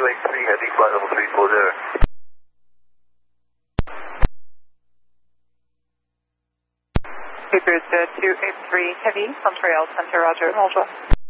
283 Heavy, flight level 340. Paper 283 Heavy, Montreal Center, Roger, hold on.